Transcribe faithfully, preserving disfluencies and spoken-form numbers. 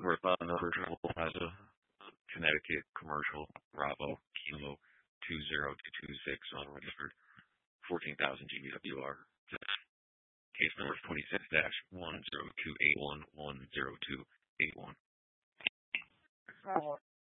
Northbound number Travel Plaza, Connecticut, Commercial, Bravo, Kilo, two zero two two six unregistered, fourteen thousand G B W R. Case number twenty-six dash one zero two eight one one zero two eight one.